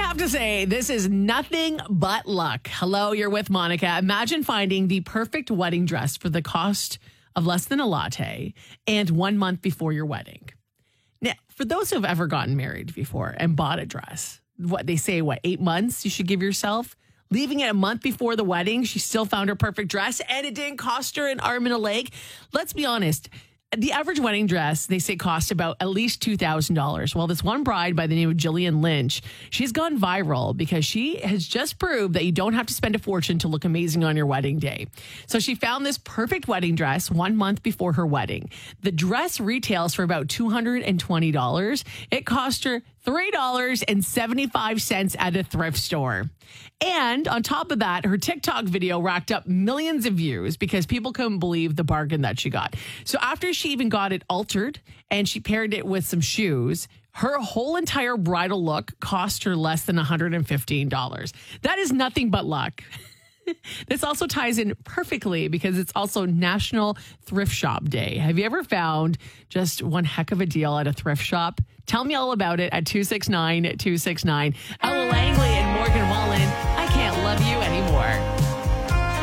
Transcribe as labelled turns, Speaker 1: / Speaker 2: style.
Speaker 1: have to say, this is nothing but luck. Hello, you're with Monica. Imagine finding the perfect wedding dress for the cost of less than a latte and 1 month before your wedding. Now, for those who have ever gotten married before and bought a dress, they say, 8 months you should give yourself? Leaving it a month before the wedding, she still found her perfect dress and it didn't cost her an arm and a leg. Let's be honest. The average wedding dress, they say, costs about at least $2,000. Well, this one bride by the name of Jillian Lynch, she's gone viral because she has just proved that you don't have to spend a fortune to look amazing on your wedding day. So she found this perfect wedding dress 1 month before her wedding. The dress retails for about $220. It cost her $3.75 at a thrift store. And on top of that, her TikTok video racked up millions of views because people couldn't believe the bargain that she got. So after she even got it altered and she paired it with some shoes, her whole entire bridal look cost her less than $115. That is nothing but luck. This also ties in perfectly because it's also National Thrift Shop Day. Have you ever found just one heck of a deal at a thrift shop? Tell me all about it at 269-269. Ella Langley and Morgan Wallen, I Can't Love You Anymore.